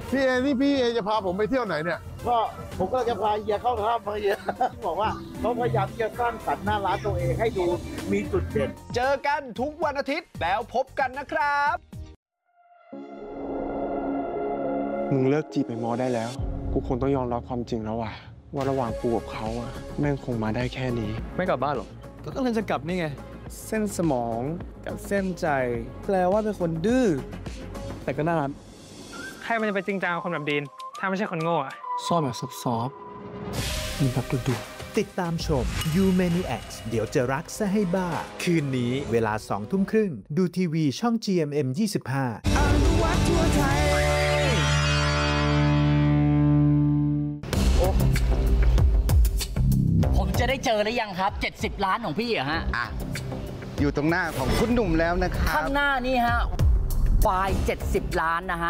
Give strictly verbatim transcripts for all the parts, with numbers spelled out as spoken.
พี่เอนี่พี่เอจะพาผมไปเที่ยวไหนเนี่ยก็ผมก็จะพาเฮียเข้าถ้ำมาเฮียบอกว่าเขาพยายามที่จะสร้างสรรค์หน้าร้านตัวเองให้ดูมีจุดเด่นเจอกันทุกวันอาทิตย์แล้วพบกันนะครับมึงเลิกจีบไอ้มอได้แล้วกูคงต้องยอมรับความจริงแล้วว่ะว่าระหว่างกูกับเขาอะแม่งคงมาได้แค่นี้ไม่กลับบ้านหรอก็กำลังจะกลับนี่ไงเส้นสมองกับเส้นใจแปลว่าเป็นคนดื้อแต่ก็น่ารักใครมันจะไปจริงจังกับคนแบบดีนถ้าไม่ใช่คนโง่อะซ่อนแบบซอฟๆมีแบบดุๆติดตามชม You Maniacs เดี๋ยวจะรักซะให้บ้าคืนนี้เวลาสองทุ่มครึ่งดูทีวีช่อง จี เอ็ม เอ็ม ยี่สิบห้าอนุวัตทั่วไทยผมจะได้เจอหรือยังครับเจ็ดสิบล้านของพี่อะฮะอ่ะอยู่ตรงหน้าของคุณหนุ่มแล้วนะครับข้างหน้านี่ฮะควายเจ็ดสิบล้านนะฮะ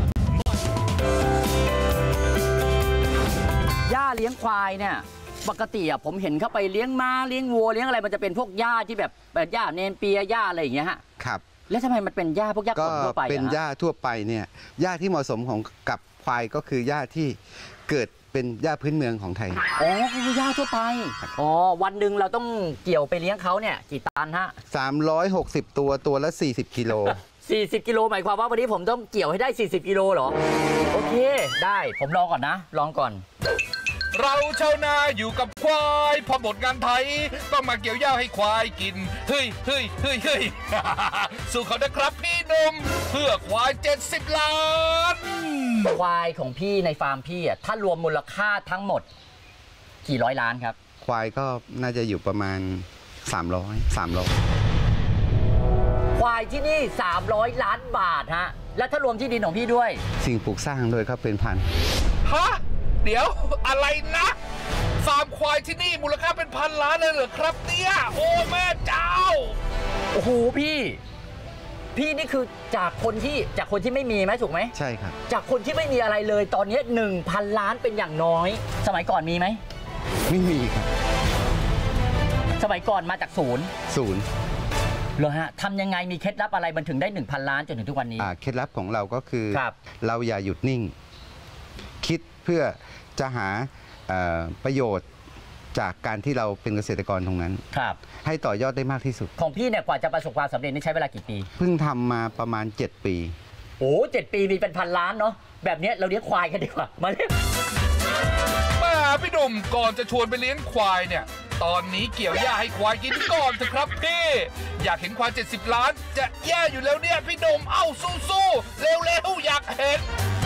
ย่าเลี้ยงควายเนี่ยปกติอะผมเห็นเข้าไปเลี้ยงม้าเลี้ยงวัวเลี้ยงอะไรมันจะเป็นพวกหญ้าที่แบบแบบหญ้าเนนเปียหญ้าอะไรอย่างเงี้ยฮะครับแล้วทำไมมันเป็นหญ้าพวกหญ้าขนทั่วไปก็เป็นหญ้าทั่วไปเนี่ยหญ้าที่เหมาะสมของกับควายก็คือหญ้าที่เกิดเป็นหญ้าพื้นเมืองของไทยอ๋อคือหญ้าทั่วไปอ๋อวันหนึ่งเราต้องเกี่ยวไปเลี้ยงเขาเนี่ยกี่ตันฮะสามร้อยหกสิบตัวตัวละสี่สิบกิโลสี่สิบกิโลหมายความว่าวันนี้ผมต้องเกี่ยวให้ได้สี่สิบกิโลเหรอโอเคได้ผมลองก่อนนะลองก่อนเราชาวนาอยู่กับควายพอหมดงานไถต้องมาเกี่ยวหญ้าให้ควายกินเฮ้ยเฮ้ยเฮ้ยเฮ้ยสู้เขานะครับพี่หนุ่มเพื่อควายเจ็ดสิบล้านควายของพี่ในฟาร์มพี่อ่ะถ้ารวมมูลค่าทั้งหมดกี่ร้อยล้านครับควายก็น่าจะอยู่ประมาณสามร้อย สามร้อยควายที่นี่สามร้อยล้านบาทฮะแล้วถ้ารวมที่ดินของพี่ด้วยสิ่งปลูกสร้างด้วยครับเป็นพันฮะเดี๋ยวอะไรนะฟาร์มควายที่นี่มูลค่าเป็นพันล้านเลยเหรอครับเนี่ยโอ้แม่เจ้าโอ้โหพี่พี่นี่คือจากคนที่จากคนที่ไม่มีไหมถูกไหมใช่ครับจากคนที่ไม่มีอะไรเลยตอนนี้หนึ่งพันล้านเป็นอย่างน้อยสมัยก่อนมีไหมไม่มีครับสมัยก่อนมาจากศูนย์ศูนย์เหรอฮะทำยังไงมีเคล็ดลับอะไรมันถึงได้หนึ่งพันล้านจนถึงทุกวันนี้เคล็ดลับของเราก็คือเราอย่าหยุดนิ่งคิดเพื่อจะหาประโยชน์จากการที่เราเป็นเกษตรกรตรงนั้นครับให้ต่อยอดได้มากที่สุดของพี่เนี่ยกว่าจะประสบความสำเร็จนี่ใช้เวลากี่ปีเพิ่งทำมาประมาณเจ็ดปีโอ้เจ็ดปีมีเป็นพันล้านเนาะแบบนี้เราเลี้ยงควายกันดีกว่ามาเลี้ยงมาพี่หนุ่มก่อนจะชวนไปเลี้ยงควายเนี่ยตอนนี้เกี่ยวหญ้าให้ควายกินก่อนเถอะครับพี่อยากเห็นควายเจ็ดสิบล้านจะแย่อยู่แล้วเนี่ยพี่หนุ่มเอ้าสู้ๆเร็วๆอยากเห็น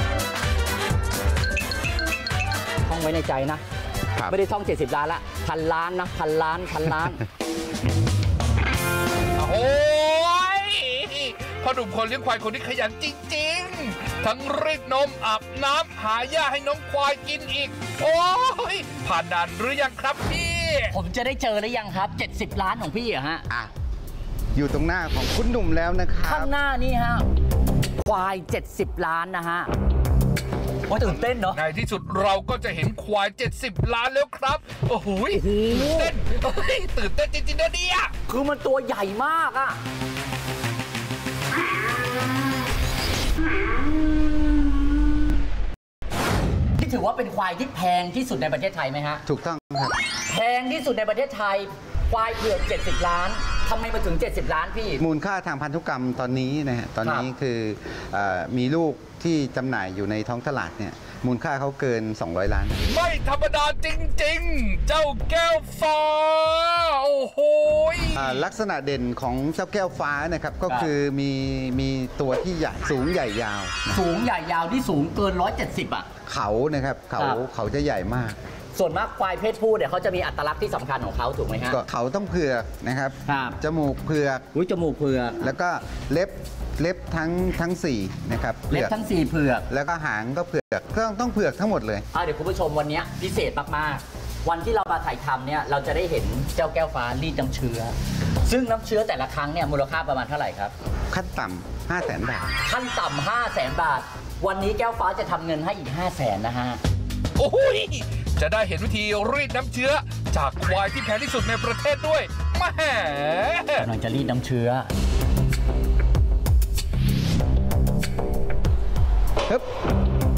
ท่องไว้ในใจนะไม่ได้ท่องเจ็ดสิบล้านละพันล้านนะพันล้านพันล้านโอ้ยพ่อหนุ่มคนเลี้ยงควายคนนี้ขยันจริงๆทั้งรีดนมอาบน้ำหาหญ้าให้น้องควายกินอีกโอ้ยผ่านด่านหรือยังครับพี่ผมจะได้เจอหรือยังครับเจ็ดสิบล้านของพี่อะฮะอ่ะอยู่ตรงหน้าของคุณหนุ่มแล้วนะครับข้างหน้านี่ฮะควายเจ็ดสิบล้านนะฮะว่าตื่นเต้นเนาะในที่สุดเราก็จะเห็นควายเจ็ดสิบล้านแล้วครับโอ้โหตื่นเต้นตื่นเต้นจริงๆนะเนี่ยคือมันตัวใหญ่มากอะนี่ถือว่าเป็นควายที่แพงที่สุดในประเทศไทยไหมฮะถูกต้องครับแพงที่สุดในประเทศไทยควายเผือกเจ็ดสิบล้านทำไมมาถึงเจ็ดสิบล้านพี่มูลค่าทางพันธุกรรมตอนนี้นะฮะตอนนี้คือมีลูกที่จำหน่ายอยู่ในท้องตลาดเนี่ยมูลค่าเขาเกินสองร้อยล้านไม่ธรรมดาจริงๆเจ้าแก้วฟ้าโอ้โหลักษณะเด่นของเจ้าแก้วฟ้านะครับก็คือมีมีตัวที่ใหญ่สูงใหญ่ยาวสูงใหญ่ยาวที่สูงเกินหนึ่งร้อยเจ็ดสิบอ่ะเขานะครับเขาเขาจะใหญ่มากส่วนมากควายเพศผู้เนี่ยเขาจะมีอัตลักษณ์ที่สำคัญของเขาถูกไหมฮะเขาต้องเผือกนะครับจมูกเผือกอุ้ยจมูกเผือกแล้วก็เล็บเล็บทั้งทั้งสี่นะครับเล็บทั้งสี่เผือกแล้วก็หางก็เผือกเครื่องต้องเผือกทั้งหมดเลยเดี๋ยวคุณผู้ชมวันนี้พิเศษมากๆวันที่เรามาถ่ายทำเนี่ยเราจะได้เห็นเจ้าแก้วฟ้ารีดน้ำเชื้อซึ่งน้ำเชื้อแต่ละครั้งเนี่ยมูลค่าประมาณเท่าไหร่ครับขั้นต่ำห้าแสนบาทขั้นต่ำห้าแสนบาทวันนี้แก้วฟ้าจะทำเงินให้อีกห้าแสนนะฮะโอ้ยจะได้เห็นวิธีรีดน้ำเชื้อจากควายที่แพงที่สุดในประเทศด้วยแม่กำลังจะรีดน้ำเชื้อฮึบ